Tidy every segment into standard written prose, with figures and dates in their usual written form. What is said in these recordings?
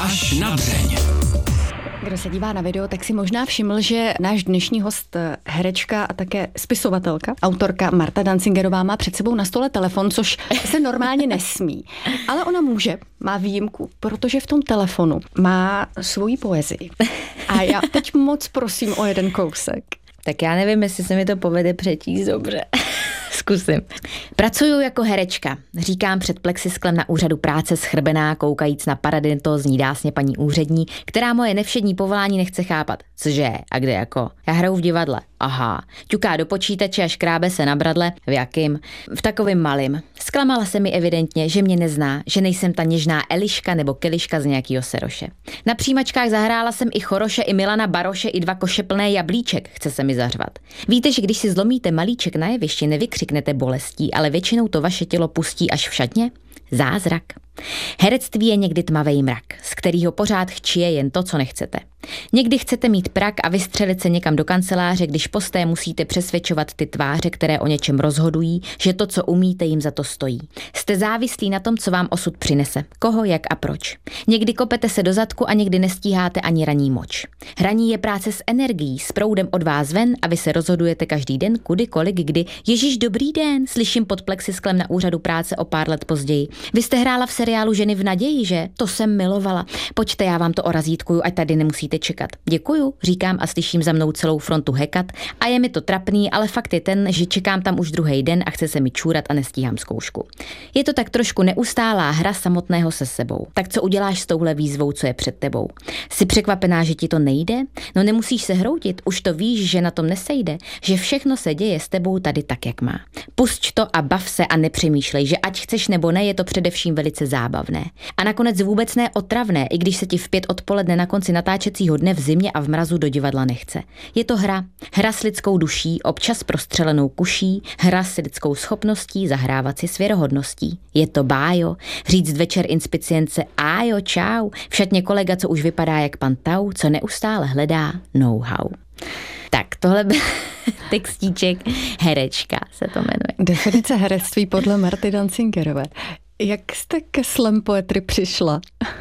Až na dřeň. Kdo se dívá na video, tak si možná všiml, že náš dnešní host, herečka a také spisovatelka, autorka Marta Dancingerová má před sebou na stole telefon, což se normálně nesmí. Ale ona může, má výjimku, protože v tom telefonu má svoji poezii. A já teď moc prosím o jeden kousek. Tak já nevím, jestli se mi to povede přečíst dobře. Zkusím. Pracuju jako herečka, říkám před plexisklem na úřadu práce schrbená, koukajíc na paradentózní dásně paní úřední, která moje nevšední povolání nechce chápat. Cože? A kde jako? Já hraju v divadle. Aha. Ťuká do počítače a škrábe se na bradle. V jakým? V takovým malým. Zklamala se mi evidentně, že mě nezná, že nejsem ta něžná Eliška nebo Keliška z nějakýho Seroše. Na přijímačkách zahrála jsem i Choroše, i Milana Baroše, i 2 koše plné jablíček, chce se mi zařvat. Víte, že když si zlomíte malíček na jevišti, nevykřiknete bolestí, ale většinou to vaše tělo pustí až v šatně? Zázrak. Herectví je někdy tmavý mrak, z kterého pořád chčije jen to, co nechcete. Někdy chcete mít prak a vystřelit se někam do kanceláře, když posté musíte přesvědčovat ty tváře, které o něčem rozhodují, že to, co umíte, jim za to stojí. Jste závislí na tom, co vám osud přinese. Koho, jak a proč. Někdy kopete se do zadku a někdy nestíháte ani ranní moč. Hraní je práce s energií, s proudem od vás ven a vy se rozhodujete každý den, kudy, kolik, kdy. Ježíš, dobrý den, slyším pod plexisklem na úřadu práce o pár let později. Vy jste hrála v seriálu Ženy v naději, že? To jsem milovala. Pojďte, já vám to orazítkuju, ať tady nemusíte čekat. Děkuju, říkám a slyším za mnou celou frontu hekat a je mi to trapný, ale fakt je ten, že čekám tam už druhý den a chce se mi čůrat a nestíhám zkoušku. Je to tak trošku neustálá hra samotného se sebou. Tak co uděláš s touhle výzvou, co je před tebou? Jsi překvapená, že ti to nejde? No nemusíš se hroutit, už to víš, že na tom nesejde, že všechno se děje s tebou tady tak, jak má. Pusť to a bav se a nepřemýšlej, že ať chceš nebo ne, je to především velice zábavné. A nakonec vůbec ne otravné, i když se ti v 5 odpoledne na konci natáčecího dne v zimě a v mrazu do divadla nechce. Je to hra. Hra s lidskou duší, občas prostřelenou kuší, hra s lidskou schopností zahrávat si s věrohodností. Je to bájo, říct večer inspicience ájo, čau, v šatně kolega, co už vypadá jak pan Tau, co neustále hledá know-how. Tak, tohle byl textíček Herečka se to jmenuje. Definice herectví podle Marty Dancingerové. Jak jste ke slam poetry přišla?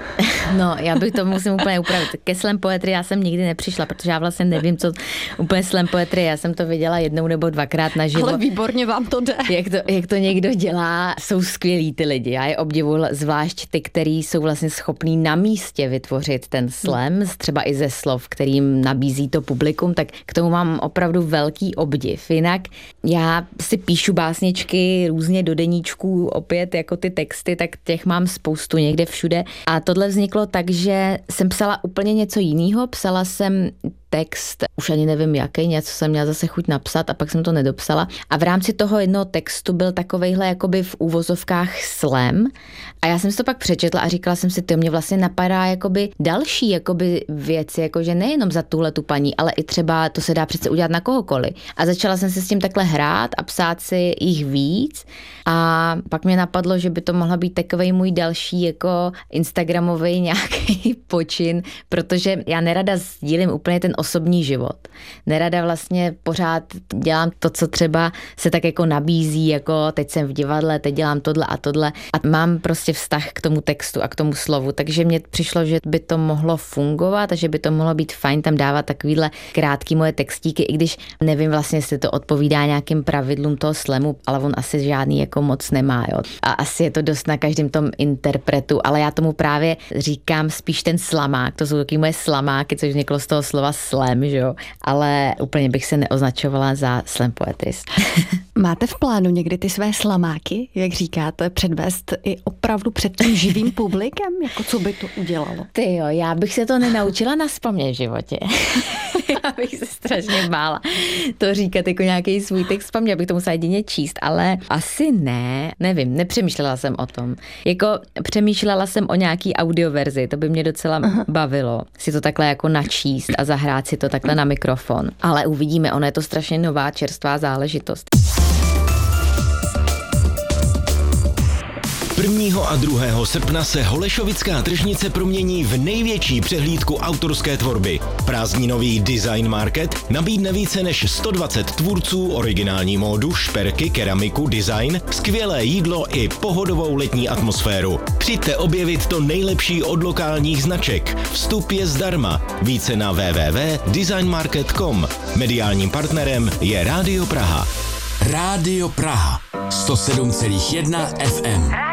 No, já bych to musím úplně upravit. Ke slam poetry já jsem nikdy nepřišla, protože já vlastně nevím, co úplně slam poetry. Já jsem to viděla 1 nebo 2krát naživo. Ale výborně vám to jde. Jak to někdo dělá, jsou skvělí ty lidi. Já je obdivuji, zvlášť ty, kteří jsou vlastně schopní na místě vytvořit ten slam, třeba i ze slov, kterým nabízí to publikum, tak k tomu mám opravdu velký obdiv. Jinak já si píšu básničky různě do deníčků, opět jako ty texty, tak těch mám spoustu někde všude. A tohle vzniklo tak, že jsem psala úplně něco jiného. Psala jsem text, už ani nevím jaký, něco jsem měla zase chuť napsat a pak jsem to nedopsala. A v rámci toho jednoho textu byl takovejhle jakoby v úvozovkách slam. A já jsem si to pak přečetla a říkala jsem si, to mě vlastně napadá jakoby další jakoby věci, jakože nejenom za tuhle tu paní, ale i třeba to se dá přece udělat na kohokoliv. A začala jsem se s tím takhle hrát a psát si jich víc. A pak mě napadlo, že by to mohla být takovej můj další jako instagramový nějaký počin, protože já nerada sdílím úplně ten osobní život. Nerada vlastně pořád dělám to, co třeba se tak jako nabízí, jako teď jsem v divadle, teď dělám tohle a tohle a mám prostě vztah k tomu textu a k tomu slovu, takže mně přišlo, že by to mohlo fungovat a že by to mohlo být fajn tam dávat takovýhle krátký moje textíky, i když nevím vlastně, jestli to odpovídá nějakým pravidlům toho slamu, ale on asi žádný jako moc nemá, jo. A asi je to dost na každém tom interpretu, ale já tomu právě říkám spíš ten slamák, to jsou taky moje slamáky, což vzniklo z toho slova slam, že jo, ale úplně bych se neoznačovala za slam poetrist. Máte v plánu někdy ty své slamáky, jak říkáte, předvést i opravdu před tím živým publikem? Jako co by to udělalo? Ty jo, já bych se to nenaučila nazpamět v životě. Já bych se strašně bála to říkat jako nějaký svůj text paměť, abych to musela jedině číst, ale asi nevím, nepřemýšlela jsem o tom. Jako přemýšlela jsem o nějaký audioverzi, to by mě docela bavilo, si to takhle jako načíst a zahrát si to takhle na mikrofon. Ale uvidíme, ono je to strašně nová, čerstvá záležitost. 1. a 2. srpna se Holešovická tržnice promění v největší přehlídku autorské tvorby. Prázdninový Design Market nabídne více než 120 tvůrců, originální módu, šperky, keramiku, design, skvělé jídlo i pohodovou letní atmosféru. Přijďte objevit to nejlepší od lokálních značek. Vstup je zdarma. Více na www.designmarket.com. Mediálním partnerem je Rádio Praha. Rádio Praha 107,1 FM.